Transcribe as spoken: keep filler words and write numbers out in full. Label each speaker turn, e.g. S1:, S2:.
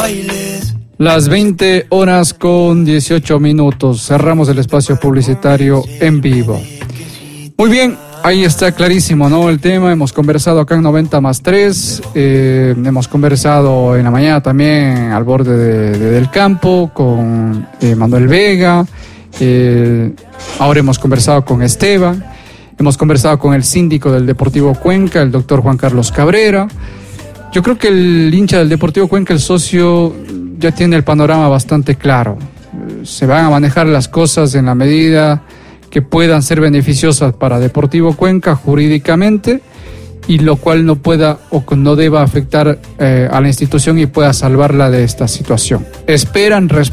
S1: Las veinte horas con dieciocho minutos. Cerramos el espacio publicitario en vivo. Muy bien, ahí está clarísimo, ¿no? El tema, hemos conversado acá en noventa más tres, eh, hemos conversado en la mañana también al borde de, de, del campo con eh, Manuel Vega, eh, ahora hemos conversado con Esteban, hemos conversado con el síndico del Deportivo Cuenca, el doctor Juan Carlos Cabrera. Yo creo que el hincha del Deportivo Cuenca, el socio, ya tiene el panorama bastante claro. Se van a manejar las cosas en la medida que puedan ser beneficiosas para Deportivo Cuenca jurídicamente, y lo cual no pueda o no deba afectar eh, a la institución y pueda salvarla de esta situación. Esperan respuesta.